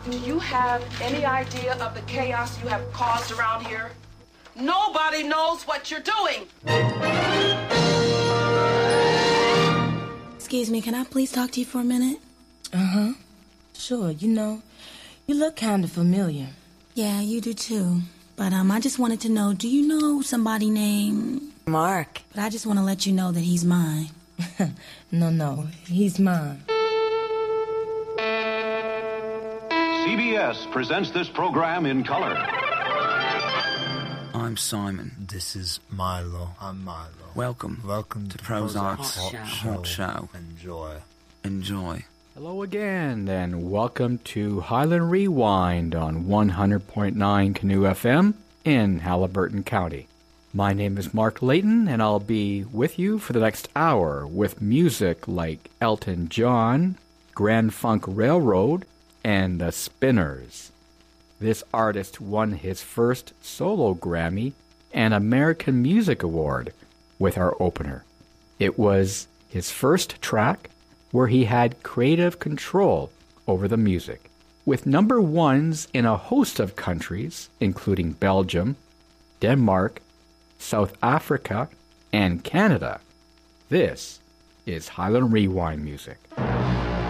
Do you have any idea of the chaos you have caused around here? Nobody knows what you're doing. Excuse me, can I please talk to you for a minute? Uh-huh. Sure, you look kind of familiar. Yeah, you do too. But I just wanted to know, do you know somebody named... Mark. But I just want to let you know that he's mine. No, he's mine. CBS presents this program in color. I'm Simon. This is Milo. I'm Milo. Welcome to Prozac's Hot Show. Enjoy. Hello again, and welcome to Highland Rewind on 100.9 Canoe FM in Haliburton County. My name is Mark Layton, and I'll be with you for the next hour with music like Elton John, Grand Funk Railroad, and The Spinners. This artist won his first solo Grammy and American Music Award with our opener. It was his first track where he had creative control over the music, with number ones in a host of countries, including Belgium, Denmark, South Africa, and Canada. This is Highland Rewind music.